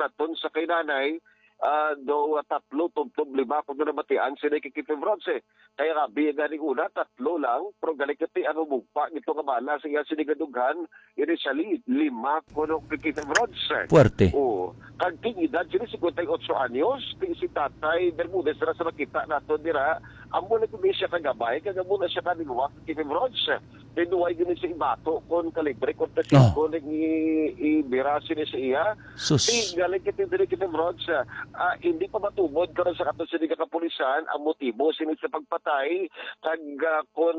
naton sa kay nanay, do tatlo, tubtob, lima, kung nabatian sila kikipim Bronze. Kaya nga, biya galing una, tatlo lang, pero galikati ang umugpa, nito nga bala, siya sinigadughan, initially, 5 kung kikipim Bronze. Puerte. Oo. Kag king edad, sila 58 anyos, si Tatay Bermudez, na sa makita nato nila, ang muna kung siya kagabay, kag muna siya kaniluwak, kikipim Bronze. Pinuway gini sa ibato, kung kalibre, kung tasing ko, ibirasi ni sa iya. Sus. Galikati din kikipim Bronze. Hindi pa matubod karon sa kato sila kapulisan ang motibo sinit sa pagpatay kag kung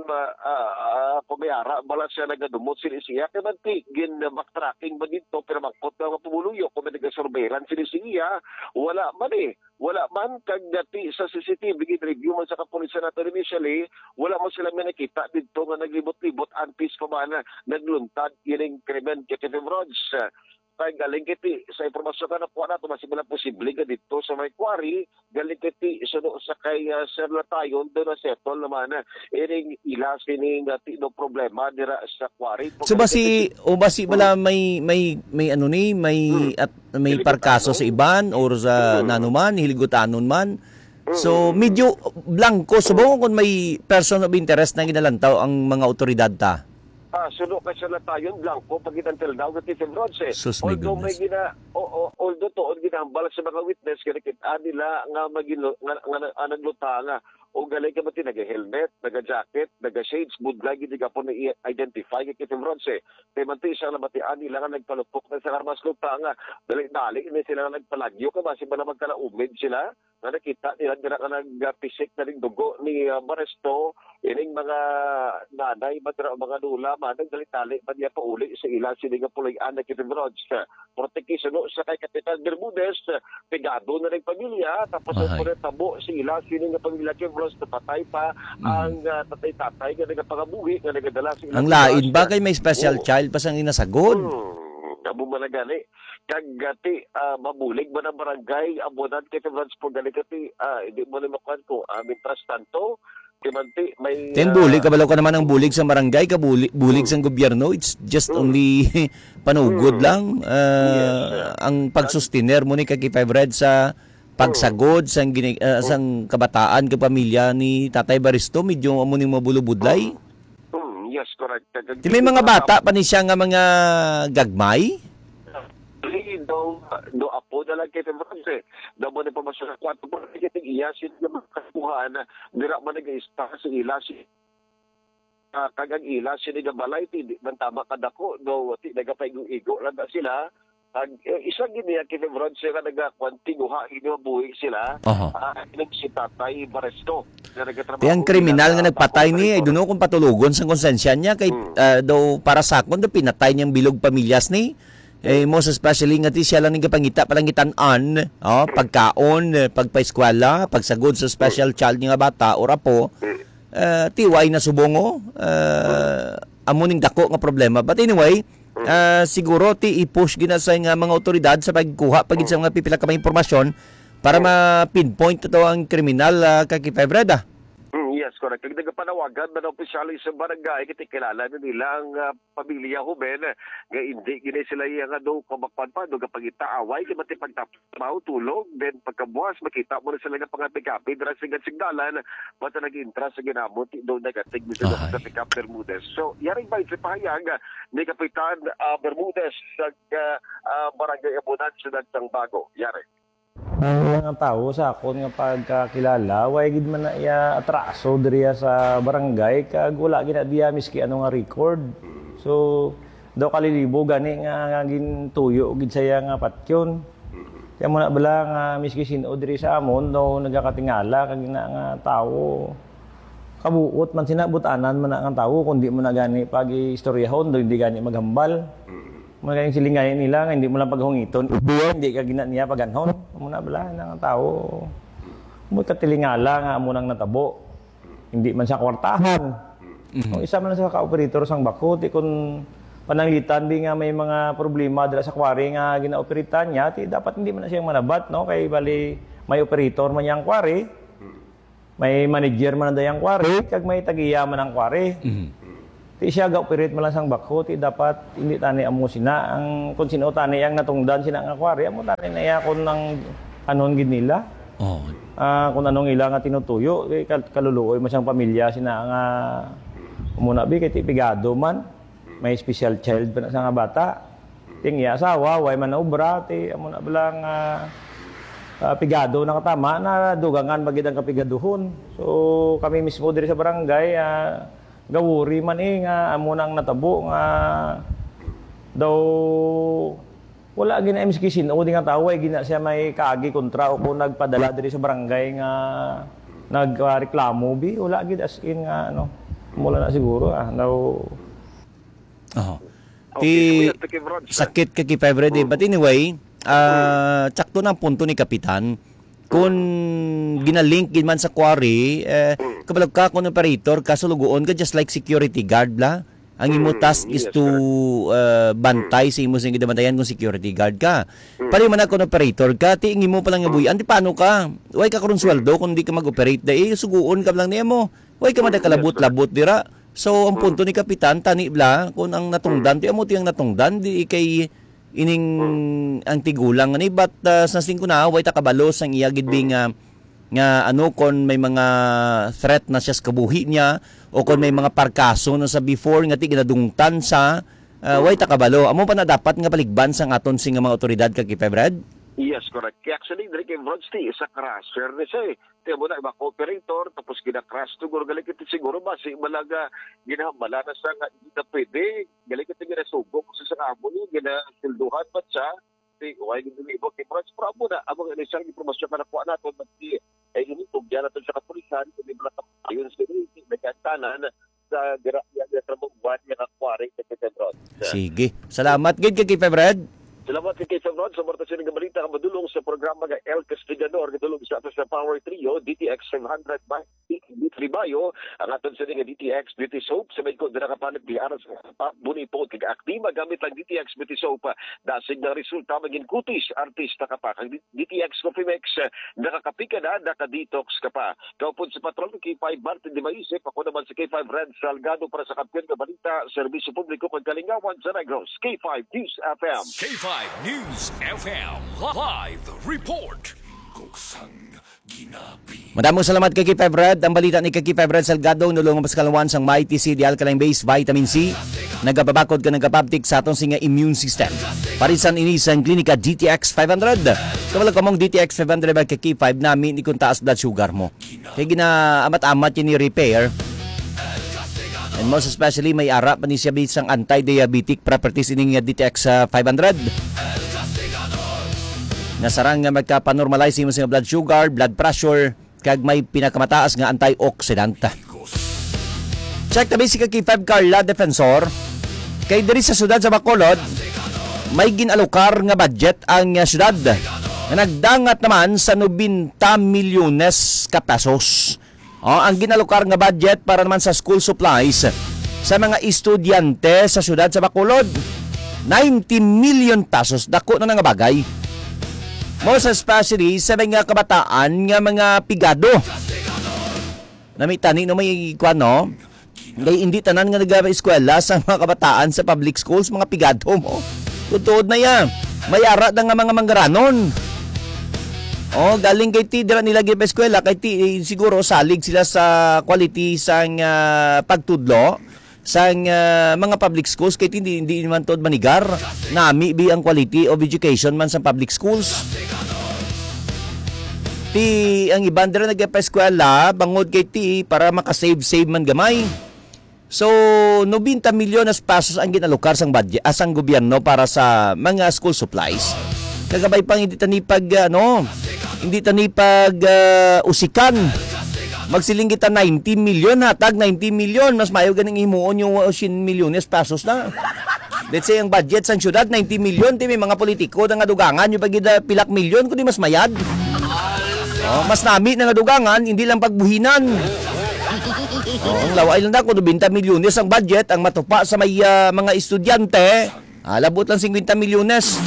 kumayara bala siya nagadumot sila siya kaya magtigin backtracking ba dito pero magpot na pumuluyo kung may nagasurveillance sila siya wala man kag dati sa CCTV gid-review man sa kapulisan nato initially wala mo sila may nakita dito nga naglibot-libot antis pa man nagluntad ining krimen kay Kevin Rhodes. Kaya galing kiti sa impormasyon ka na po na ito, masibala posible ka dito sa may quarry, galing kiti sa kay Sir Latayon, doon na settle naman na ining ilas kining no problema dira sa quarry. So basi bala may ano ni may parkaso sa iban or sa nanuman hilgutanon man. So medyo blanco subo kung may person of interest na ginalantaw ang mga otoridad ta. Suno ka siya na tayo, blanco, pag until now, Kevin Rhodes. Although may although to, ginambal sa mga witness, kita nila nga nagluta nga, o galay ka ba naga-helmet, naga-jacket, naga-shades, budlay, hindi ka po na-identify kay Kevin Rhodes. Kaya man siya na batian nila nga nagpalupok na sa karmas luta nga, dali sila nga nagpalagyo ka, basi ba na magkalaumid sila, na nakita nila nga nagpisik na rin dugo ni Maresto, ining mga nanay, mga lula, nagdalitali pa niya pauli sa ilang sinigang pulayaan na Kevin Rhodes. Protection sa kay Kapitan Bermudez, pegado na rin pamilya, tapos ang tabo sa ilang sinigang pamilya Kevin Rhodes, napatay pa ang tatay-tatay nga nagapangabuhi, nga nagadala sa ilang. Ang lain ba kay may special child pa sang inasagod? Kamo managani. Kagati, mabulig ba ng barangay, abonan Kevin Rhodes po galikati, hindi mo na makuhan ko, mintras tanto, Timanti, may... bulig, kabalaw ka naman ng bulig sa barangay, bulig sa gobyerno, it's just only panugod lang. Ang pagsustiner mo ni Kaki Red sa pagsagod sang kabataan, kapamilya ni Tatay Baristo, medyo mo ning mabulubudlay. Yes, correct. May mga bata pa ni siya nga mga gagmay? Do apo na lang kay February. Do mo na pa masya sa kwarto po na kiting iyasin na makakuhaan na dira man nag-istar sa ilasin. Kagang ilasin ni Gabalay, hindi man tama kadako. Do, nagapaigo-igo lang sila. Isang giniya kay February nga nagakwantinguha, inubuhi sila. Si Tatay Baristo. Ang kriminal nga nagpatay ni, I don't know kung patulugon sa konsensya niya, kay daw para sakon, daw pinatay niyang bilog pamilyas ni. Most especially nga siya lang nagapangita palangitan-an, pagkaon, pagpaeskwela, pagsagod sa special child nga bata or apo, tiway na subongo, amuning dako nga problema. But anyway, siguro i-push gina sa nga mga otoridad sa pagkuha pagid sa mga pipila ka mga impormasyon para ma-pinpoint ito ang kriminal Kaki Febreda. Yes, correct. Kung nagpanawagan na opisyali sa barangay, kitikilala na nila ang pamilya Huben, nga hindi gina sila yung kamakpan pa, kapag itaaway, kamati pagtapaw, tulog, then pagkabuas, makita mo na sila ng pangapikapi, dara sigdalan, basta nag-intra sa ginamot, doon nagatig mo sila sa pick-up Bermudez. So, yaring ba sa pahayag ni Kapitan Bermudez sa barangay Abunan, Ciudad ng Bago. Yari. Ang mga tao sa akon nga pagkakilala, way gid man na iya atraso diriya sa barangay kag wala gid diya miski ano nga record. So daw kalilibo gani nga gintuyo gid saya nga patyon. Kaya mo na bala nga miski sino diri sa amon daw nagakatingala kag nga tao. Kabuot man sinabutanan man ang tao kundi mo na gani pag istoryahon daw hindi gani maghambal. Mga silingayan nila nga hindi mo lang paghungiton. Hindi ka gina niya paganhon. Muna bala ng tao. Mo katilingala nga amo nang natabo. Hindi man siya kwartahan. Isa man sa ka-operator sang bako ti kun pananglitan di nga may mga problema dira sa quarry nga ginaoperitan niya ti dapat hindi man na siyang manabat no kay bali may operator man yang quarry. May manager man na dayang quarry kag may tagiya man ang quarry. Ti siya ga-operate mo lang sang bako, ti dapat hindi tani amo sina ang kung sino tani ang natungdan sina ang aquarium mo tani na iya kun nang anon gid nila. Oh. Kung anong ila nga tinutuyo, kaluluoy mo siyang pamilya sina nga umuna bi kay ti pigado man. May special child pa na sa nga bata. Ting iya asawa, way man na ubra, ti amo na bilang pigado na katama na dugangan bagid ang kapigaduhon. So kami mismo diri sa barangay gawuri man nga amo nang natabo nga daw wala gina MSK sino di nga tao ay gina siya may kaagi kontra o kung nagpadala diri sa barangay nga nagreklamo bi wala gid as in nga ano mula na siguro daw Okay, thank you, Rod. sakit ka kay Febre di. But anyway, tsakto ng punto ni Kapitan. Kung ginalink gid man sa quarry, kabalag ka kung operator, kasulugoon ka just like security guard la. Ang imo task is yes, to bantay sa imo sing gidabantayan kung security guard ka. Pari man kung operator ka, ti imo pa lang ibuyan, di paano ka? Way ka karon sweldo kung di ka mag-operate dai, suguon ka lang nimo. Way ka madakalabot-labot dira. So ang punto ni Kapitan tani bla kung ang natungdan ti amo ti ang natungdan di kay ining ang tigulang ni but sa singko na way ta kabalo sang iya gid nga ano kon may mga threat na siya sa kabuhi niya o kon may mga parkaso na sa before nga ti ginadungtan sa way ta kabalo amo pa na dapat nga paligban sang aton sing mga otoridad kay Febrad. Yes, correct. Kaya actually, Drake and Rodsti, isa crasher na siya eh. Tiyan mo na, iba operator, tapos gina-crash to, galing ito siguro ba, si malaga, ginahambala na siya nga, hindi na pwede, galing ito ginasubok, kasi sa amo niya, ginasilduhan ba siya, okay, gina-ibo, kay Rods, pero amo na, among inisang informasyon na nakuha natin, mati, ay hinitog, yan natin siya kapulisan, kung mga ayun sa may kantanan, sa diraya niya sa buwan niya kakwaring kay Rods. Sige. Salamat gid kay Febrad. Salamat kay Kaysa Rod sa martasyon ng balita ang madulong sa programa ng El Castellador kadulong sa ato sa Power Trio DTX 500 by D3 Bayo ang aton sa nga DTX Beauty Soap sa may ko dira kapalit di aras buni po kag aktiba gamit ang DTX Beauty Soap dasig na resulta maging kutis artista ka pa kag DTX Coffee Mix nakakapika na naka-detox ka pa kaupod sa patrol K5 Martin de Maisip ako naman sa K5 Red Salgado para sa kampiyon ng balita serbisyo publiko pagkalingawan sa Negros K5 News FM K5 News FM Live Report. Madamong salamat kay Febrad. Ang balita ni kay Febrad Salgado nulungan pa sa kalawan sang Mighty C, the alkaline base vitamin C. Nagababakod ka ng kapabtik sa atong singa immune system. Parisan ini sa klinika DTX 500. Kawalag kamong DTX 500 ba kay K5 namin ikong taas blood sugar mo. Kaya ginaamat-amat yun ni repair. And most especially may ara pa ni siya bisang anti-diabetic properties ining DTX 500. Nasarang nga magka-normalize mo sa blood sugar, blood pressure, kag may pinakamataas nga antioxidant. Check the basic kay 5 Carla Defensor. Kay diri sa syudad sa Bacolod, may ginalokar nga budget ang syudad. Nagdangat naman sa 90 milyones ka pesos. Ang ginalokar nga budget para naman sa school supplies sa mga estudyante sa syudad sa Bacolod. 90 million pesos. Dako na nga bagay. Most especially sa mga kabataan nga mga pigado. Namitani no may kuano. Hindi tanan nga nag-eskwela sa mga kabataan sa public schools, mga pigado mo. Tutuod na yan. Mayara na nga mga manggaranon. Galing kay ti dira nila gyud pa eskwela kay ti siguro salig sila sa quality sang pagtudlo sang mga public schools kay hindi man tod manigar nami bi ang quality of education man sa public schools. Ti ang iban dira nagpa eskwela bangod kay ti para makasave man gamay. So 90 milyones pesos ang ginalokar sang budget asang gobyerno para sa mga school supplies. Kagabay pang hindi tani pag usikan. Magsiling kita 90 milyon, hatag 90 milyon. Mas mayo ganing himuon yung 100 milyones pesos na. Let's say ang budget sa syudad 90 milyon, ti may mga politiko na nga dugangan yung pagida pilak milyon kundi mas mayad. Mas nami na nga dugangan, hindi lang pagbuhinan. Ang laway lang dako 20 milyones ang budget ang matupa sa may mga estudyante. Labot lang 50 milyones.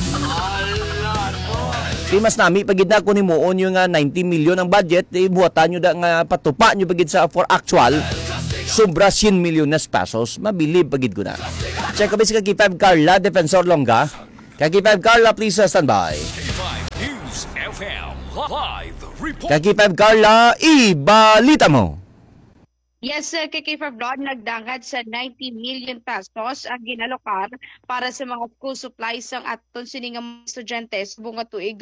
Di mas nami pagid na kunin mo yung 90 milyon ang budget, buhatan nyo da nga patupa nyo pagid sa for actual sobra 100 milyones pesos. Mabilib pagid ko na. Check kami si Kaki 5 Carla, Defensor Longga. Kaki 5 Carla, please stand by. K5 News FM Live Report. Kaki 5 Carla, ibalita mo. Yes, kay Fabron, nagdangad sa 90 million pesos ang ginalokar para sa mga school supplies ng aton siningang estudyante sa bunga tuig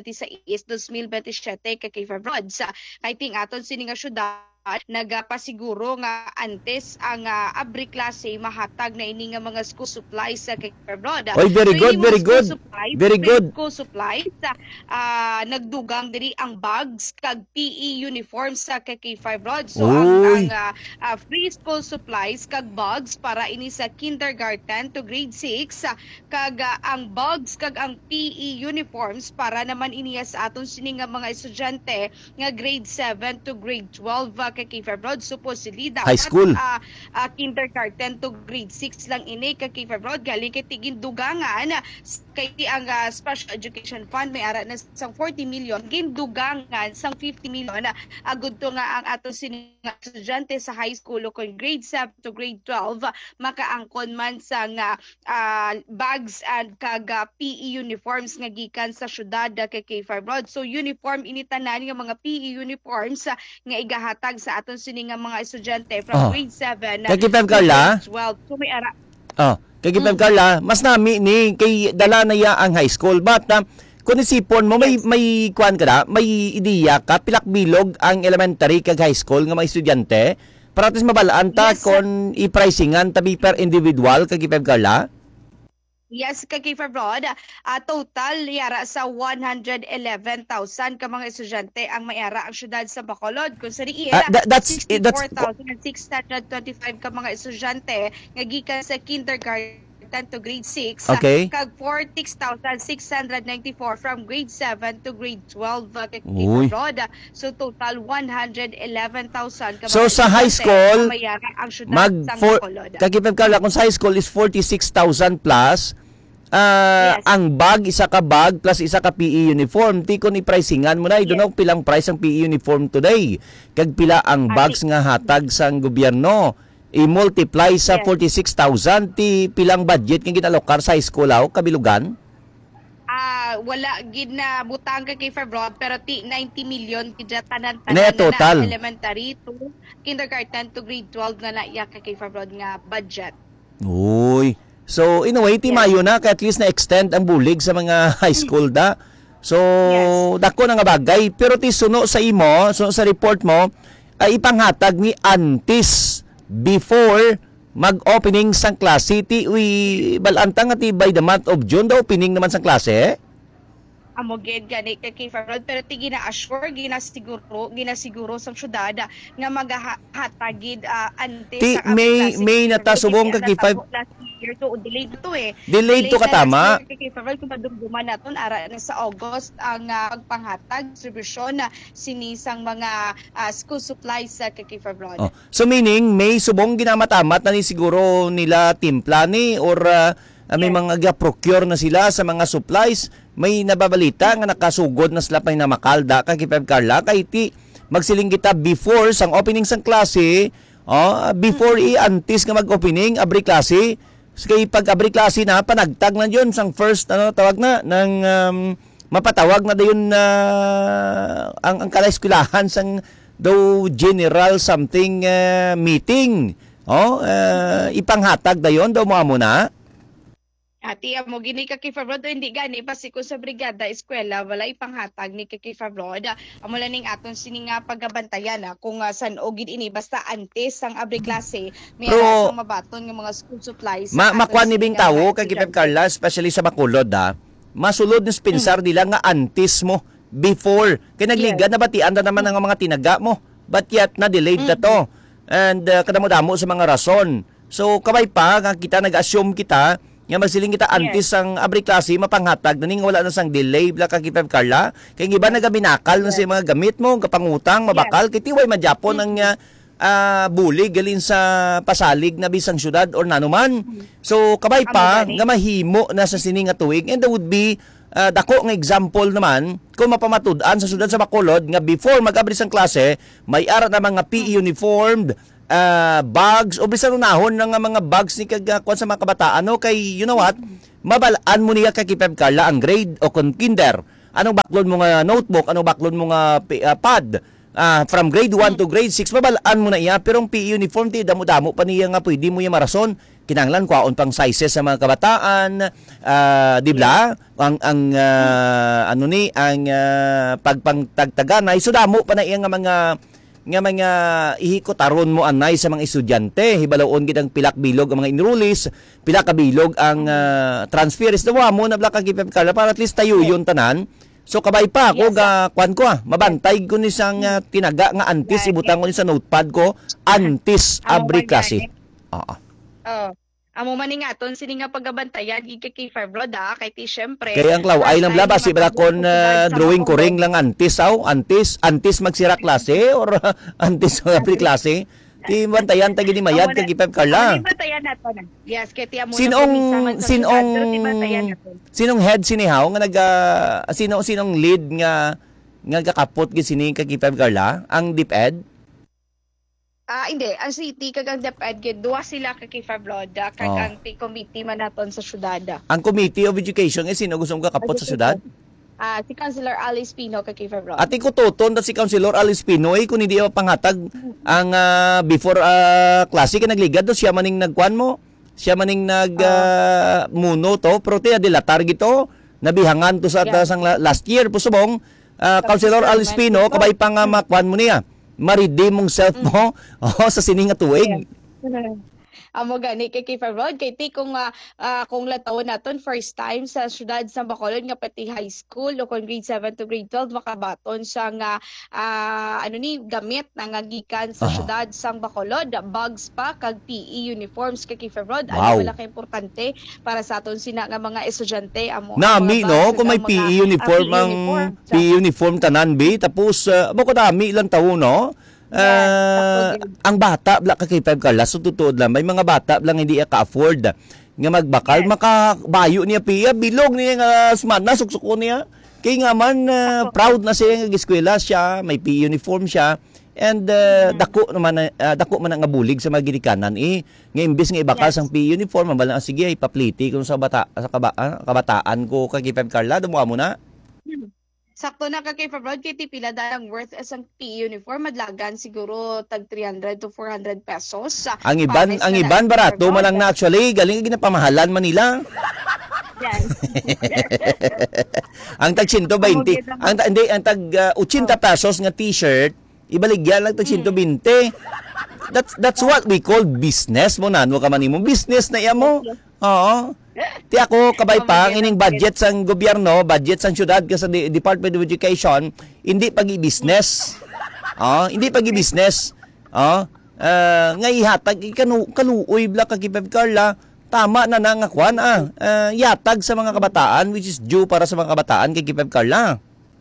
2026-2027 kay Fabron. Sa kaiting aton siningang syudad, nagapasiguro nga antes ang abri klase mahatag na ini nga mga school supplies sa kay Fabron. Oy, very good, very good. Very good. School supplies, nagdugang diri ang bags kag PE uniform sa kay Fabron. So ang free school supplies kag bags para ini sa kindergarten to grade 6 kag ang bags kag ang PE uniforms para naman ini sa aton sini nga mga estudyante nga grade 7 to grade 12 kay February. Supposedly dapat high school, kindergarten to grade 6 lang ini kay February. Gali kay tigin dugangan kay ang Special Education Fund may ara na sang 40 million gindugangan sang 50 million agud to nga ang aton sini nga estudyante sa high school o kung grade 7 to grade 12 makaangkon man sa bags and kag PE uniforms nga gikan sa syudad kay February. So uniform ini tanan nga mga PE uniforms nga igahatag sa aton sini nga mga estudyante from grade 7 kay Pep Carla, 12. So may ara kay Pep Carla, mas nami ni kay dala na ya ang high school but kung isipon mo may kuan ka na, may ideya ka pilak bilog ang elementary kag high school nga mga estudyante para tis mabalaan ta kung i-pricingan tabi per individual kag Pep Carla. Yes, kay February, total yara sa 111,000 ka mga estudyante ang mayara ang syudad sa Bacolod. Kung sa riira, that's 64,625 ka mga estudyante nga gikan sa kindergarten to grade 6. Okay. Kag 46,694 from grade 7 to grade 12 kay February. So total 111,000 ka mga so sa high school ang mayara ang syudad sa Bacolod. Kay Pep Carla, kung sa high school is 46,000 plus. Ang bag, isa ka bag plus isa ka PE uniform. Ti kon i-pricingan mo na, I don't know pilang price ang PE uniform today. Kag pila ang bags nga hatag sang gobyerno. I-multiply sa 46,000 ti pilang budget nga ginalokar sa high school aw kabilugan. Wala gid na butang kay February pero ti 90 million kid tanan total na elementary to kindergarten to grade 12 nga naiya kay February nga budget. Uy. So, in a way, timayo na, kaya at least na-extend ang bulig sa mga high school da. So, dako na nga bagay. Pero ti suno sa imo, suno sa report mo, ay ipanghatag ni antis before mag-opening sang klase. Ti, balantang nga ti by the month of June, the opening naman sang klase. Amoged gani kay February pero ti gina-assure ginasiguro sa syudad nga maghatagid ante ti, sa may natasubong kay 5 last year to delayed to delayed to katama kay February kung madugduman naton ara na sa August ang pagpanghatag distribution sinisang mga school supplies sa kay February. So meaning may subong ginamatamat na ni siguro nila timpla ni or may mga procure na sila sa mga supplies. May nababalita nga nakasugod na sila pa na makalda kay Pep Carla kay ti magsiling kita before sang opening sang klase before i-antis nga mag-opening abri klase kay pag abri klase na panagtag na yun sang first tawag na ng mapatawag na dayon ang kalaeskulahan sang daw general something meeting ipanghatag dayon daw mo na. Ati mo gini kay February hindi gani basi ko sa brigada eskwela wala ipanghatag ni kay February amo lang ning aton sini nga pagabantayan kung saan ogid ini basta antes ang abri klase may sang mabaton nga mga school supplies makuan ni bing tawo kay Pep Carla especially sa Bacolod masulod ng spensar nila nga antes mo before kay nagliga na batian na naman ang mga tinaga mo but yet na delayed na to and kadamo-damo sa mga rason so kabay pa nga kita nag-assume kita nga magsiling kita antes ang abri klase mapanghatag naning wala na sang delay bla kay Pep Carla kay iba nagabinakal na sa mga gamit mo kapangutang mabakal kay tiway madyapon ang bulig galin sa pasalig na bisang syudad or nanuman so kabay pa nga mahimo na sa sining nga tuig and there would be dako nga example naman kung mapamatud-an sa syudad sa Bacolod nga before mag-abri sang klase may ara na mga PE uniformed bags o bisan unahon ng mga bags ni kagkuan sa mga kabataan no kay you know what mabalaan mo niya kay Pep Carla ang grade o kung kinder anong baklon mo nga notebook anong baklon mo nga pad from grade 1 to grade 6 mabalaan mo na iya pero ang PE uniform ti damo-damo pa niya nga pwede mo iya marason kinahanglan kwaon pang sizes sa mga kabataan di ba ang pagpangtagtaganay so damo pa na iya nga mga ihikot aron mo anay sa mga estudyante hibalawon gid ang pilak bilog ang mga enrollees pila ka bilog ang transferees daw mo na blaka kay Pep Carla para at least tayo yun tanan so kabay pa ako kwan ko mabantay ko ni sang tinaga nga antis ibutang ko ni sa notepad ko antis abri klase amo man nga ton sini nga pagabantayan kay Febro kay ti syempre kaya ang klaw ay lang labas si balakon drawing ko ring lang antis antis magsira klase or antis abri klase ti bantayan tagi ni mayad kay Pep Carla bantayan nato na yes kay ti amo sinong head sinihaw nga sinong lead nga kakapot gid sini kay Pep Carla ang DepEd hindi. Ang city, kagang DepEd, duwa sila kay Febroad, kagang committee man naton sa syudad. Ang Committee of Education, sino gusto mong kakapot sa syudad? Si Councilor Alice Pino kay Febroad. At ko tuton si Councilor Alice Pino, kung hindi pangatag ang before klase ka nagligad, siya maning nagkuan mo, siya maning muno to, pero tiya dilatar gito, nabihangan to sa last year, pusubong, Councilor Alice Pino, kabay pang makwan mo niya. Maridim mong self mo sa sining nga tuig. Amo gani kay Febroad kay ti kung lataw naton first time sa syudad sa Bacolod nga pati high school o kung grade 7 to grade 12 makabaton siya nga gamit nga gikan sa syudad sa Bacolod bags pa kag PE uniforms kay Febroad wala kay importante para sa aton sina nga mga estudyante amo nami no kung may PE uniform ang PE uniform tanan bi tapos bako dami ilang tawo no ang bata bla kay Pep Carla so tutuod lang may mga bata lang hindi ka-afford nga magbakal makabayo niya piya bilog niya nga smana suksuko niya kay nga man proud na siya nga eskwela siya may PE uniform siya and dako man nga bulig sa mga ginikanan nga imbes nga ibakal sang PE uniform mabalang sige ipapliti kung sa kabataan ko kay Pep Carla damo mo na sakto na kay Febroad kay ti pila dalang worth isang PE uniform madlagan siguro tag 300 to 400 pesos. Ang iban barato man lang na actually galing ginapamahalan Manila. Yan. Ang tag 120 ang tag 80 pesos nga t-shirt ibaligyan lang tag 120. That's what we call business mo nano ka man imo business na iya mo. Oo. Ti ako kabay pa ang ining budget sang gobyerno, budget sang syudad sa Department of Education, hindi pagi-business. Hindi pagi-business. Nga ihatag kaluoy bla kay Pep Carla, tama na nangakwan yatag sa mga kabataan which is due para sa mga kabataan kay Pep Carla.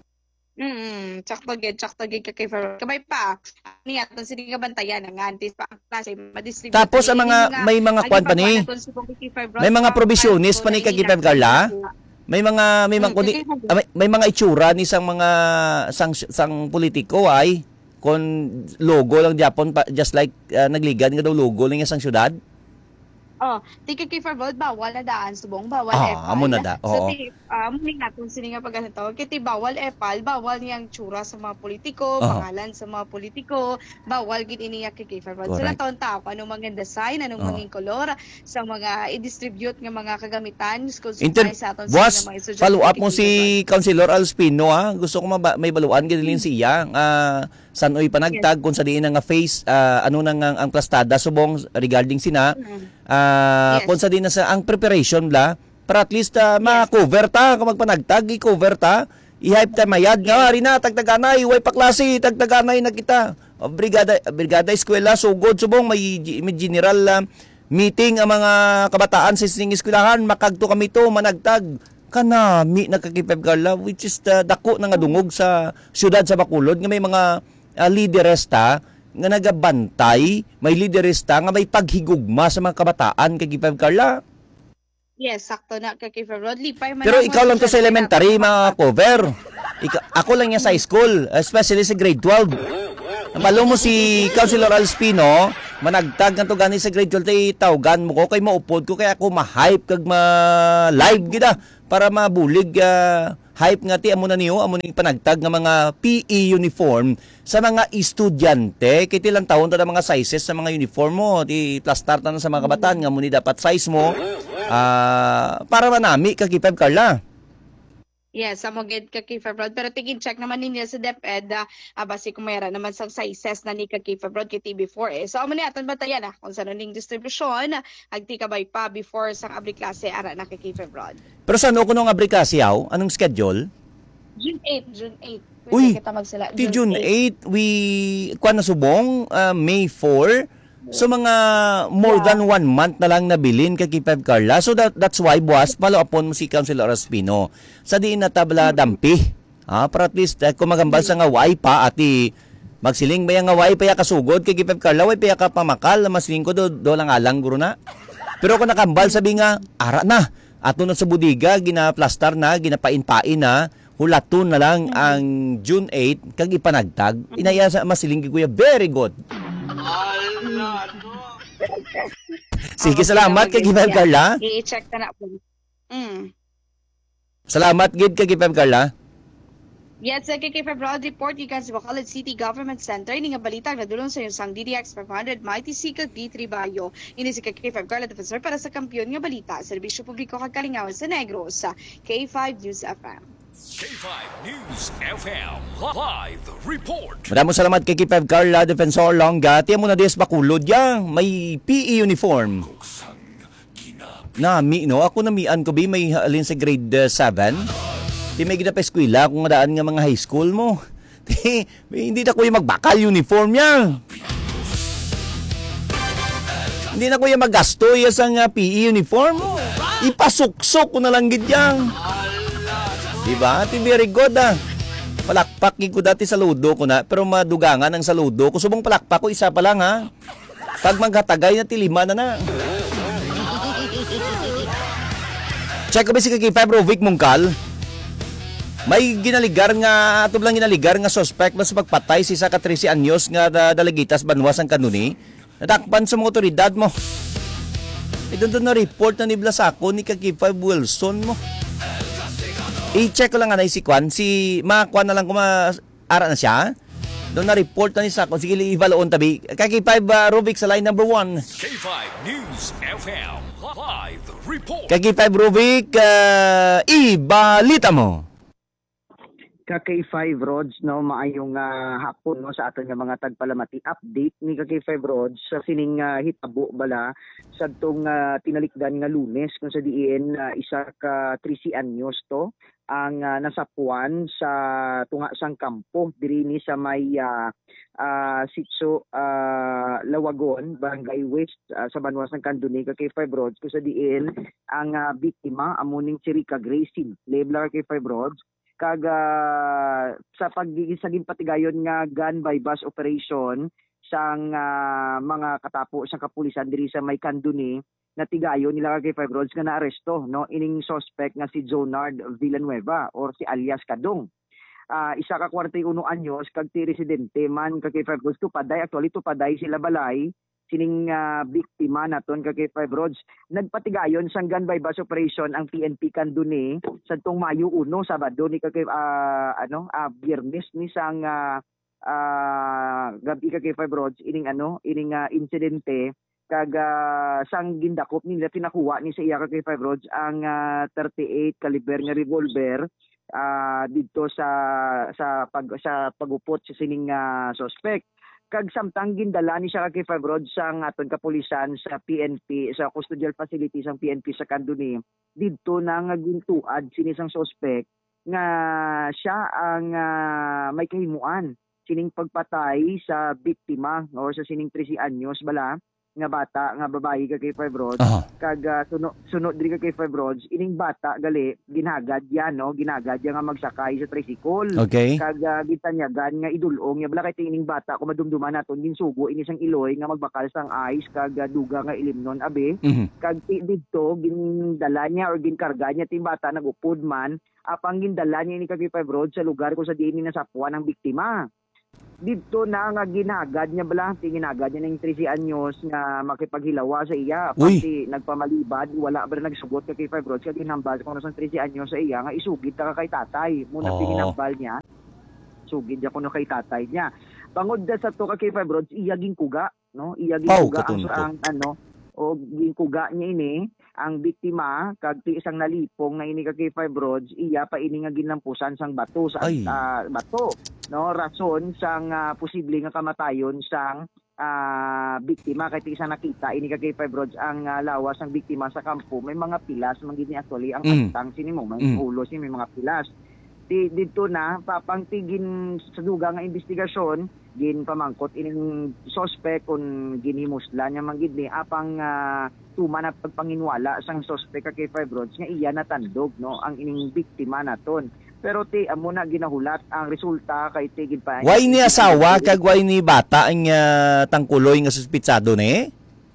Sakto gid kay Febroad. Kabay pa niya ton sini nga bantayan nga antes pa ang klase ma-distribute. Tapos ang mga may mga kwan pa ni. May mga provisionis pa ni kay Pep Carla. May mga itsura ni sang mga sang politiko ay kon logo lang Japon just like nagligad nga daw logo lang sang syudad. Tika kay Febroad bawal na daan subong bawal amo na da. So muli natin sini nga pagganito kiti bawal bawal niyang tsura sa mga politiko, pangalan sa mga politiko, bawal gid iniya kay Febroad. Sila taon ta anong mga design, anong mga kolor sa mga i-distribute nga mga kagamitan kung sa aton mga estudyante. Follow up mo si Councilor Alspino gusto ko may baluan gid din siya sanoy panagtag kung sa diin nga face ano nang ang plastada subong regarding sina kung sa din na sa ang preparation bla para at least ma-cover ta kung magpanagtag i-cover ta i-hype ta mayad nga rin na tagtaganay way pa klase tagtaganay na kita brigada eskwela sugod subong may general meeting ang mga kabataan sa sining eskwelahan makagto kami to managtag kanami nakakipep Carla which is dako na nga dungog sa syudad sa Bacolod nga may mga lideresta nga nagabantay, may liderista nga may paghigugma sa mga kabataan kay Pep Carla. Yes, sakto na kay Febroad. Pero ikaw lang to sa elementary mga cover. Ako lang yan sa high school, especially sa grade 12. Nabalo mo si Councilor Alspino, managtag nga to gani sa grade 12 tay tawgan mo ko kay maupod ko kaya ako ma-hype kag ma-live gida para mabulig hype nga ti amo na niyo amo ning panagtag nga mga PE uniform sa mga estudyante kay tilang taon ta mga sizes sa mga uniform mo ti plastar ta na sa mga kabataan nga mo ni dapat size mo para manami kag Kipeb Carla. Yes, amo gid ka kay February pero tigin check naman ninyo sa DepEd base kung mayroon naman sang sizes na ni ka kay February kay TB4 eh. So amo ni aton batayan kung saan ning distribution agti kabay pa before sang abri klase ara na kay February. Pero saan ko nung abri klase yaw? Anong schedule? June 8. Uy, kita magsala. ti June 8 we kuan na subong May 4. So mga more than 1 month na lang nabilin kay Kipeb Carla. So that's why buwas follow upon mo si Councilor Ospino. Sa diin na tabla dampi. Para at least kung magambal sa nga way pa ati magsiling ba nga way pa ya kasugod kay Kipeb Carla way pa ya ka pamakal masiling ko do lang alang guro na. Pero kung nakambal sabi nga ara na ato na sa budiga ginaplastar na ginapain-pain na hulaton na lang ang June 8 kag ipanagtag. Inaya sa masiling kuya very good. Sige, salamat kay Kipeb Carla. I-check na po. Salamat gid kay Kipeb Carla. Yes, kay February report gikan sa Bacolod City Government Center ini nga balita nga dulong sa sang DDX 500 Mighty Sikag D3 Bayo. Ini si kay Carla Defensor para sa kampiyon nga balita, serbisyo publiko kag kalingawan sa Negros sa K5 News FM. K5 News FM live report. Maraming salamat kay Kipeb Carla Defensor Longga. Tiyan mo na des bakulod yang may PE uniform. Nami no, ako namian ko bi may halin sa grade 7. Di may gina pa eskwela kung daan nga mga high school mo. Hindi na kuya magbakal uniform niya. Hindi na kuya maggasto ya sa PE uniform. Ipasuksok ko na lang gid yang. Diba? Ati very good Palakpak ko dati sa ludo ko na pero madugangan ang saludo ko. Subong palakpak ko isa pa lang Pag maghatagay na tilima na. Check ko ba si Kipeb Rovic Mungkal? May ginaligar nga ato lang ginaligar nga suspect na sa pagpatay si isa ka 13 anyos nga dalagitas banwas ang kanuni. Natakpan sa mga otoridad mo. Doon na report na nibla sa ako ni Kipeb Wilson mo. I-check ko lang si Kwan. Si Makwan na lang kung ara na siya. Doon na report na ni Sakon. Sige, ibaloon tabi. Kaki-5 Rubik sa line number 1. K5 News FM live report. Kaki-5 Rubik, ibalita mo. Kaki-5 Rods, no, maayong hapon no, sa aton nga mga tagpalamati update ni Kaki-5 Rods sa sining hitabo bala sa tong tinalikdan nga Lunes kung sa diin isa ka 13 anyos to ang nasapuan sa tunga sang kampo diri ni sa may Sitso Lawagon, Barangay West sa Banwas ng Kanduni Kaki-5 Rods kung sa diin ang biktima amuning si Rica Gracie Leblar Kaki-5 Rods kag sa paggisaging patigayon nga gun by bus operation sang mga katapo sa kapulisan diri sa may Kanduni na tigayon nila kay 5 Rods nga naaresto no ining suspect nga si Jonard Villanueva or si alias Kadong. Isa ka 41 anyos kag ti residente man kay 5 Rods tupaday actually tupaday sila balay sining biktima naton kay 5 Rods nagpatigayon sang gun by bus operation ang PNP Kanduni sadtong Mayo 1 Sabado ni kay Biyernes ni sang gabi kay 5 Rods ining insidente kag sang gindakop nila pinakuha ni sa iya kay 5 Rods ang 38 caliber nga revolver didto sa pagupot sa sining suspect. Kag samtang gindala ni siya kay 5 Rods sang aton kapulisan sa PNP sa custodial facility sang PNP sa Kanduni didto na nga gintuad sini sang suspect nga siya ang may kahimuan sining pagpatay sa biktima or sa sining 13 anyos bala nga bata nga babae kay 5 Rods kag sunod diri kay 5 Rods ining bata gali ginagad yan no ginagad yan nga magsakay sa tricycle kag gitanyagan nga idulong ya bala kay ining bata ko madumduman naton ginsugo ini sang iloy nga magbakal sang ice kag duga nga ilimnon abe kag didto gindala niya or ginkarga niya ting bata nagupod man apang gindala niya ni kay 5 Rods sa lugar kung sa diin ni nasapuan ang biktima. dito na nga ginagad niya bala, ginagad niya ng 13 anyos nga makipaghilawa sa iya. Uy. Pati nagpamalibad, wala ba nagsugot kay Five Roads, kaya ginambal kung nasan 13 anyos sa iya, nga isugid ka kay tatay. Muna Oo. pinambal niya, sugid niya kuno kay tatay niya. Bangod da sa to kay Five Roads, iya ginkuga, no? Iya Pau, ginkuga katunto. ang ano, o ginkuga niya ini, ang biktima, kag ti isang nalipong na ini kay Five Roads, iya pa ini nga ginlampusan sang bato sa Ay. bato. No, rason sang posible nga kamatayon sang biktima kay isa nakita ini kay Five Roads ang lawas ng biktima sa kampo may mga pilas man gid ni actually ang kantang sini mo may ulo sini may mga pilas dito na papangtigin sa dugang nga investigasyon gin pamangkot ining suspect kung ginimusla niya man gid ni apang tuman at pagpanginwala sang suspect kay Five Roads nga iya natandog no ang ining biktima naton. Pero ti amo na ginahulat ang resulta kay tigid pa. Why ni asawa kag why ni bata ang tangkuloy nga suspitsado ni?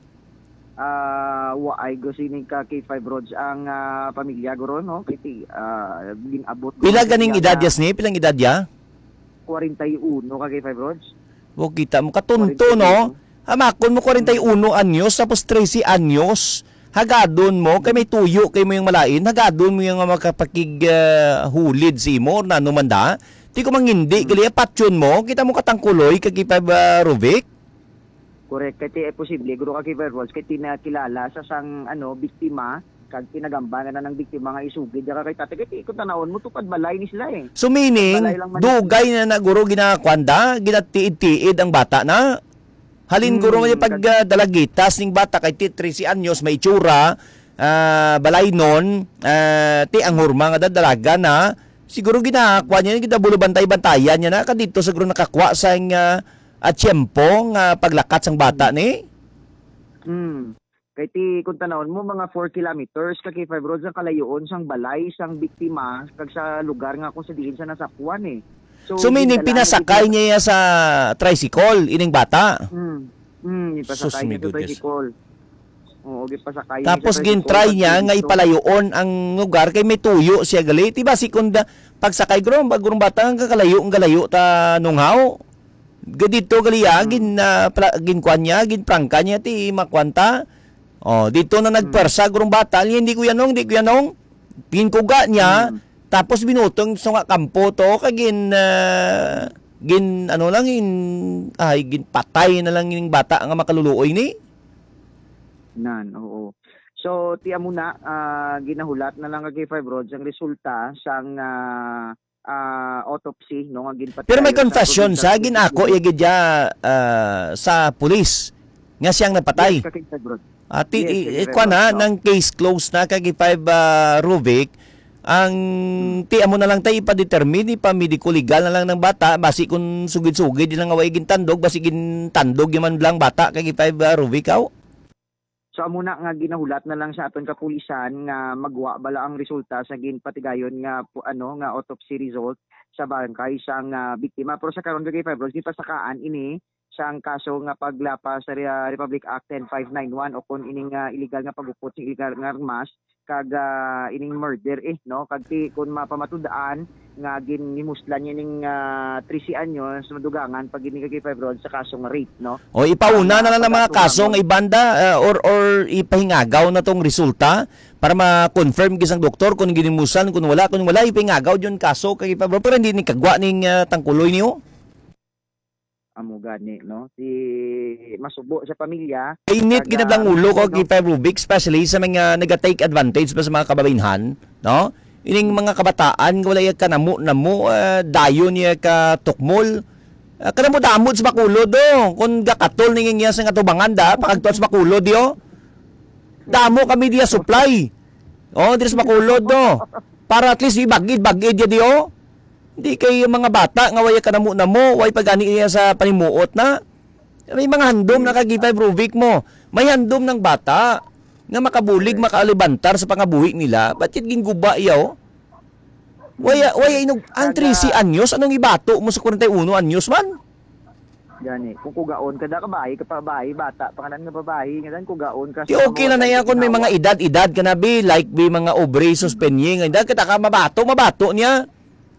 Waay go sining ka kay Five Roads ang pamilya guro no kay ti ginabot. Pila ganing edad yas ni? Pilang edad ya? 41 ka kay Five Roads. Wo kita mo katunto no. Amakon mo 41 anyos tapos 13 anyos. Hagadon mo kay may tuyo kay mo yung malain, hagadon mo yung makapakig hulid si mo na numanda. Ti ko mangindi gali patyon mo, kita mo katangkuloy kay Rovic. Correct kay posible guro ka kay Five Roads kay tinakilala sa sang biktima kag tinagambanan na ng biktima nga isugid ka kay tatay kay kun tanawon mo tupad balay ni sila eh. So meaning dugay na guro ginakwanda, ginatiid-tiid ang bata na. Halin guro nga pag dalagitas ning bata kay ti 13 anyos may itsura balay non ti ang hurma nga dadalaga na siguro ginakwa niya gidabulo bantay-bantayan niya na kadito siguro nakakwa sa tiyempo nga paglakat sang bata ni. Kay ti kung tanawon mo mga 4 kilometers kay Five Roads ang kalayoon sang balay sang biktima kag sa lugar nga kung sa diin sa nasapuan eh. So meaning pinasakay niya sa tricycle ining bata. Ipasakay niya sa tricycle. Oo, gipasakay. Tapos gin-try niya nga ipalayoon ang lugar kay may tuyo siya gali. Diba si kunda pagsakay grom bagurong bata ang galayo ta nunghaw. Gadito gali gin kwan niya, gin prangka niya ti makwanta. Oh, dito na nagpersa gurong bata, hindi ko yanong. Pinkuga niya. Tapos binutong sa kampo to kagin gin patay na lang yung bata nga makaluluoy ni. Oo. So tiya mo na ginahulat na lang kay Five Roads ang resulta sang autopsy no nga ginpatay. Pero may confession sa ginako yagid sa pulis nga siyang napatay. Yes, ng case closed na kay Five Rovic. Ang tiya mo na lang tayo ipadetermine, ipamediko legal na lang ng bata, basi kung sugid-sugid lang away gintandog, basi gintandog yung man lang bata, kay Five Rovic aw. So amo na nga ginahulat na lang sa aton kapulisan nga magwa bala ang resulta sa ginpatigayon nga nga autopsy result sa bangkay sang biktima. Pero sa karon kay Five Roads gipasakaan ini sang kaso nga paglapas sa Republic Act 10591 o kun ining illegal nga pagupot sa illegal nga armas kag ining murder no kag kun mapamatudaan nga ginimuslan niya ning 13 anyos madugangan pag ini kay Five Roads sa kasong rape no. O ipauna na lang ng mga kasong ibanda or ipahingagaw na tong resulta para ma-confirm gisang doktor kung ginimusan kung wala ipahingagaw yon kaso kay Five Roads pero hindi ni kagwa ning tangkuloy niyo. Amo gani no si masubo sa pamilya init ginablang ulo ko kay Five Rovic especially sa mga naga-take advantage pa sa mga kababainhan no ining mga kabataan wala ya kanamo dayon ya ka tukmol kanamo damod sa bakulod do kun gakatol ning iya sa atubangan da pakagtuat sa bakulod yo damo kami dia supply diri sa bakulod do para at least ibagid ya dio. Hindi kay mga bata nga way kanamo way pagani niya sa panimuot na. May mga handom na kay Five Rovic mo. May handom ng bata nga makabulig, makaalibantar sa pangabuhi nila. Ba't yung ginguba yaw? Way inog ang 13 anyos anong ibato mo sa 41 anyos man? Gani, kung kugaon kada ka bahay, bata, pangalan nga babae, ngadan kugaon ka. Di okay na yan kung may mga edad ka na bi, like bi mga obre suspenye, nga edad kita ka mabato niya.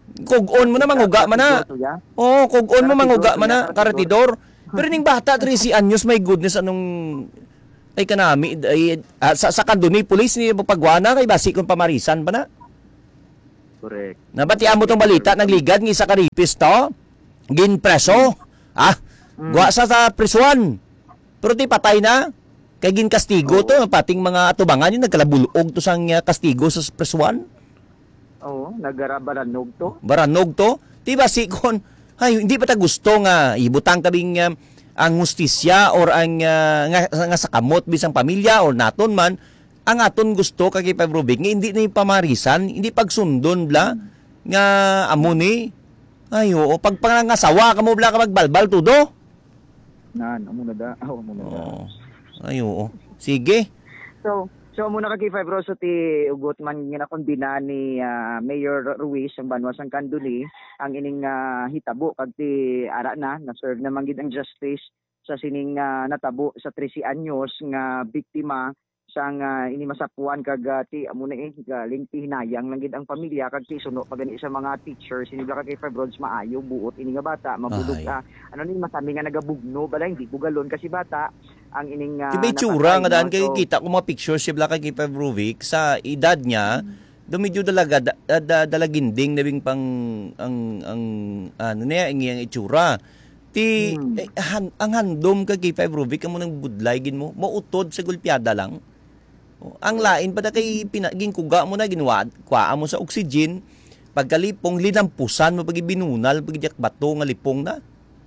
Kugon mo na manguga man na. Oo, kugon mo manguga man na karatidor. Pero ning bata 13 anyos, my goodness, anong ay kanami ay, sa kanduni police ni pagwana kay basi kung pamarisan ba na. Correct. Nabatian mo tong balita nagligad ng isa ka rapist to. Ginpreso. Gwa sa prisuan. Pero di patay na. Kay ginkastigo to pating mga atubangan yung nagkalabulog to sang kastigo sa prisuan. Oo, nagarabanog to. Baranog to. Di basi kon ay hindi pa ta gusto nga ibutang tabing ang hustisya or ang nga sa kamot bisang pamilya or naton man ang aton gusto kay Pabrovic nga hindi na pamarisan, hindi pagsundon bla nga amo ni ayo pag pangangasawa kamo bla ka magbalbal tudo. Amo na da. Amo na da. Ayo. Sige. So muna kay Febro so ti ugot man nga nakondina ni Mayor Ruiz ang banwas ang Kanduli ang ining hitabo kag ti ara na serve na manggid ang justice sa sining natabo sa 13 anyos nga biktima sang ini masapuan kag ti amo na galing ti hinayang lang gid ang pamilya kag ti suno pagani sa mga teachers sinibla kay Febrods maayo buot ini nga bata mabulog ano ni masami nga nagabugno bala hindi bugalon kasi bata ang ining May tsura nga daan kay kita ko mga pictures si Black kay Pavlovic sa edad niya medyo dalaga dalaginding nabing pang ang ano niya ang itsura ti ang handom kay Pavlovic amo nang budlaygin mo mautod sa gulpiada lang ang lain pa da kay pinaging kuga mo na ginwad kwa mo sa oxygen pagkalipong linampusan mo pag binunal pag bato nga lipong na.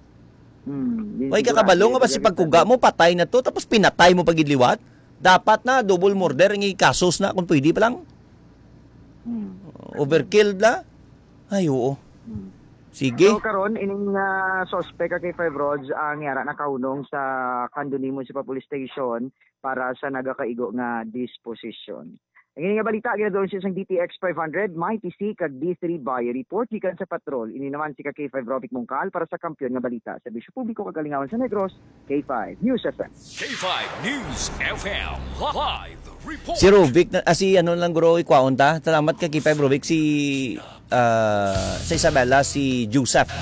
Way kakabalo nga basi pagkuga mo patay na to tapos pinatay mo pagidliwat dapat na double murder ang ikasos na kung pwede pa lang overkill la ay oo sige so karon ining suspect kay Five Roads ang yara na kaunong sa Kanduni Municipal Police Station para sa nagakaigo nga disposition. Ang nga balita ginadoon siya sang DTX 500 may TC kag D3 by report gikan sa patrol ini naman si K5 Robic Mongkal para sa kampiyon nga balita sa Bisyo Publiko kagalingawan sa Negros K5 News FM. K5 News FM live report. Si Robic si ano lang guro ikwaon ta salamat kay K5 Robic si sa Isabela si Joseph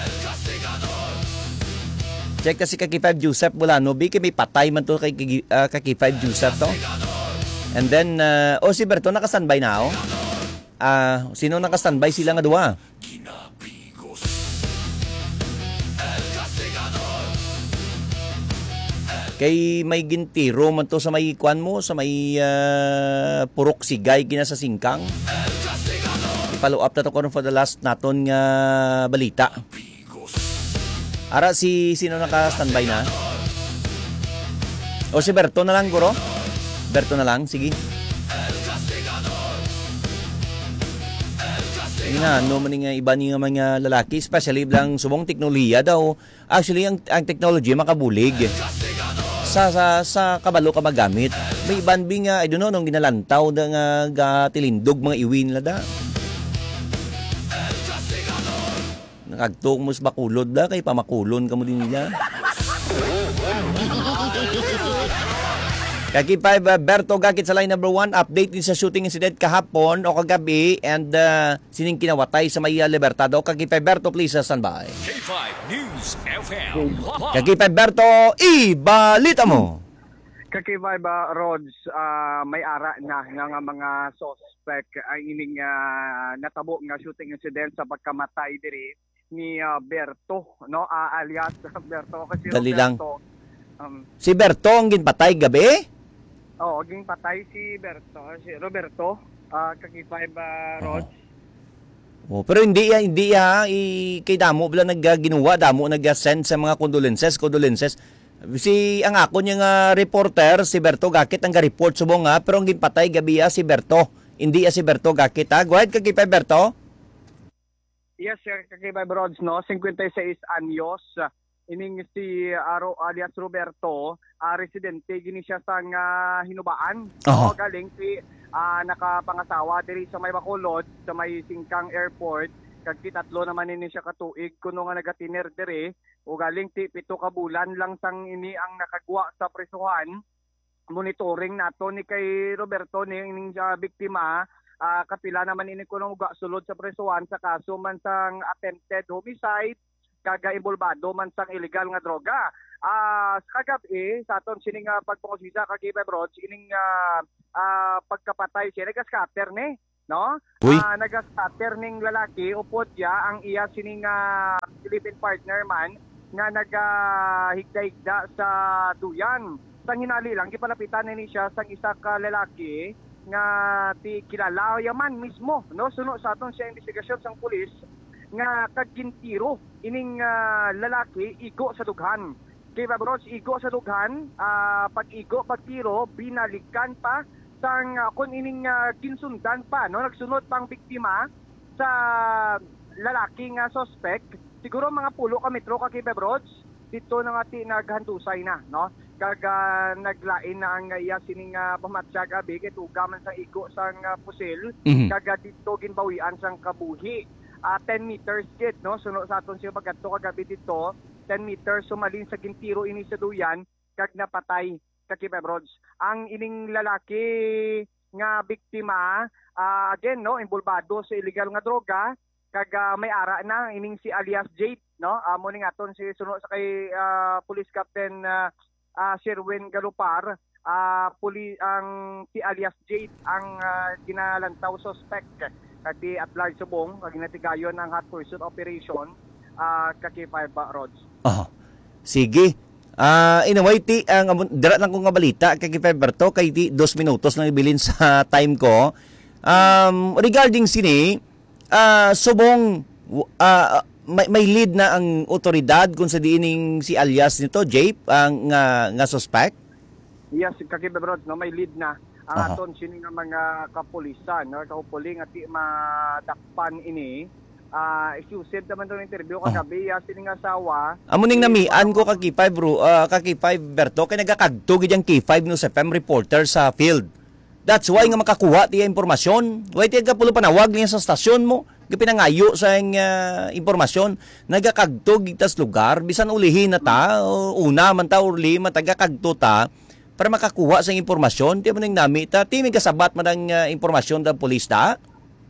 check kasi kay K5 Joseph Bulano bi kay may patay man to kay K5 Joseph to. And then, si Berto naka-standby na ako. Sino naka-standby? Sila nga duwa. Kay may gintiro man to sa may kwan mo, sa may purok sigay kina sa singkang. I-follow up na to for the last naton nga balita. Ara sino naka-standby na? Si Berto na lang, guro? Berto na lang, sige. Ano man nga iba niya mga lalaki, especially lang subong teknolohiya daw. Actually, ang technology makabulig. Sa kabalo ka magamit. May iban bing, I don't know, nung ginalantaw na nga tilindog mga iwin la da. Nakagtok mo sa bakulod da, kay pamakulon ka mo din niya. Kaki 5 Berto Gakit sa line number 1 update din sa shooting incident kahapon o kagabi and sining kinawatay sa Maya Libertado. Kaki 5 Berto please standby. K5 News FM. Kaki 5 Berto ibalita mo. Kaki 5 Rods may ara na nga mga suspect ay ining natabo nga shooting incident sa pagkamatay diri ni Berto no alias Berto kasi Dali lang. Roberto. Si Berto ang ginpatay gabi? Oo, ging patay si Roberto, kaki 5 Rods. Pero hindi kay damo bala nagginawa damo nag-send sa mga condolences. Si ang ako niya reporter si Berto Gakit ang ga-report subong pero ang ginpatay gabi si Berto. Hindi si Berto Gakit ha. Go ahead kaki 5 Berto. Yes, sir, kaki 5 Rods no, 56 anyos. Ining si alias Roberto, residente gini siya sa Hinubaan. Uh-huh. Galing si nakapangasawa diri sa may Bacolod, sa may Singkang Airport. Kag tatlo naman ini siya katuig kuno nga nagatiner diri. O galing ti 7 ka bulan lang sang ini ang nakagwa sa prisuhan. Monitoring nato ni kay Roberto ni ining biktima kapila naman ini kuno uga sulod sa presuhan sa kaso man sang attempted homicide kaga involvado man sang illegal nga droga. Sa kagabi sa aton sining pagpangusisa kag Rods ining pagkapatay siya nag-scatter ni no? Nag-scatter ning lalaki upod ya ang iya sining Philippine partner man nga naghigda-higda sa duyan. Sang hinali lang gipalapitan ni siya sang isa ka lalaki nga ti kilala yaman mismo no suno sa aton siya investigasyon sang pulis nga kagintiro ining lalaki igo sa dughan. Kay Rods igo sa dughan, pag-igo pagtiro binalikan pa sang kun ining kinsundan pa no nagsunod pang biktima sa lalaki nga suspect. Siguro mga 10 ka metro ka kay Rods dito na nga naghantusay na no kaga naglain na ang iya sining pamatsa gabi kay tuga man sang igo sang pusil kaga dito ginbawian sang kabuhi. 10 meters gid no suno sa aton siya pagkadto kagabi dito 10 meters sumalin sa gintiro ini sa duyan kag napatay kay Rods. Ang ining lalaki nga biktima again no involvado sa illegal nga droga kag may ara na ining si alias Jade no amo ning aton si suno sa kay Police Captain Sherwin Galupar ang si alias Jade ang ginalantaw suspect kati at large subong kag ginatigayon ang hot pursuit operation kay Rods. Sige. Anyway, dira lang ko nga balita kay Feberto kay 2 minutos lang ibilin sa time ko. Regarding sini, subong may lead na ang otoridad kung sa diining si alias nito, Jape, ang nga suspect? Yes, kay Rods, no, may lead na. Ang aton sini nga mga kapulisan, no, kaupuling at madakpan ini. Exclusive naman itong interview kagabi, sini nga asawa. Amuning namian ko kaki 5 bro, kaki 5 Berto, kay nagakagtog iyang K5 no sa FM reporter sa field. That's why nga makakuha tiya impormasyon. Why tiya kapulo panawag niya sa stasyon mo. Gipinangayo sa impormasyon. Nagakagtog itas lugar, bisan ulihin na ta, una man ta uli matagakagto ta para makakuha sa impormasyon. Tiya mo nang nami ta, timig kasabat man ang impormasyon ng pulis ta.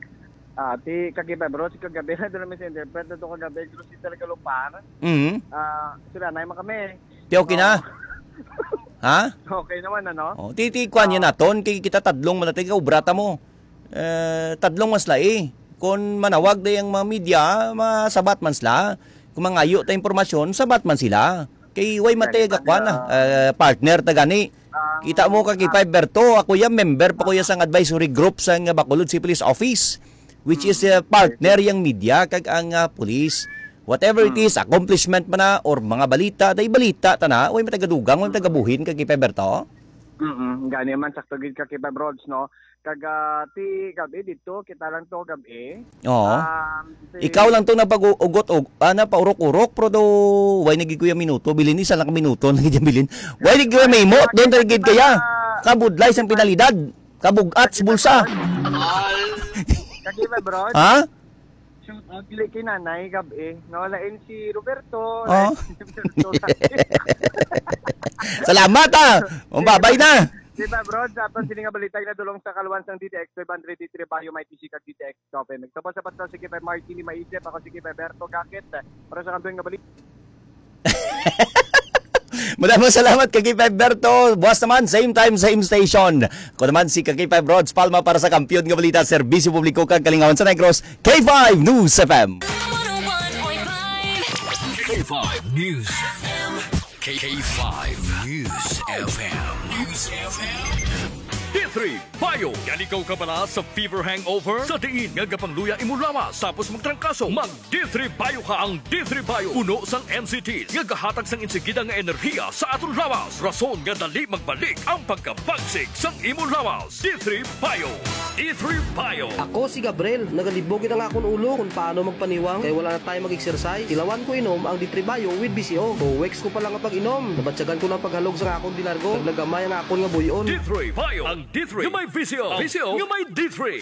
Ti kagabi bro, si kagabi na doon namin sa interpret na doon kagabi, si talaga lupar. Sila na kami. Ti okay na? Ha? Okay naman ano? Titikwan niya naton, kay kita tadlong manatay ka, ubrata mo. Tadlong mas lai. Kung manawag na yung mga media, masabat man sila. Kung mangayo ta impormasyon, sabat man sila. Kay way matay gakwan partner ta gani. Kita mo kay Berto, ako ya member pa ko ya sang advisory group sang Bacolod City Police Office, which is partner yang media kag ang police. Whatever it is, accomplishment man na or mga balita, day balita ta na, way matagadugang, way matagabuhin kag Berto. Gani man sakto gid kay Rods no. Kag ti gabi dito kita lang to gabi. Ikaw lang to napag-ugot paurok-urok pero do way nagikuya minuto bilin isa lang ka minuto nagidyan bilin. Way nagikuya may mo don gid kaya. Kabudlay sang penalidad. Kabugat sa bulsa. Kag Rods. Ha? Dili kay nanay gabi. Nawalain si Roberto. Salamat Babay na. Diba bro, dapat sini nga balita na dulong sa kaluwan sang DTX 500 D3 Bayo may TC kag DTX Coffee. Nagtapos sa patsa si Kipay Martini maisip ako si Kipay Berto Gakit para sa kantuing nga balita. Maraming salamat kay Kipay Berto. Buwas naman, same time, same station. Ako naman si Kipay Rods Palma para sa kampiyon nga balita, serbisyo publiko kag Kalingawan sa Negros, K5 News FM. K5 News FM. K5 News FM. News FM. D3 Bayo. Yan ikaw ka bala sa fever hangover? Sa diin nga gapangluya imo lawas tapos magtrangkaso. Mag D3 Bayo ka ang D3 Bayo. Puno sang NCTs nga gahatag sang insigida nga enerhiya sa aton lawas. Rason nga dali magbalik ang pagkabagsig sang imo lawas. D3 Bayo. D3 Bayo. Ako si Gabriel. Nagalibogin ang akong ulo kung paano magpaniwang kaya wala na tayo mag-exercise. Ilawan ko inom ang D3 Bayo with BCO. 2 weeks ko pa lang ang pag-inom. Nabatsagan ko ng paghalog sa akong dilargo. Naglagamay ang akong nga buyon. D3 Bayo. Ang D3 nga may VCO. VCO nga may D3.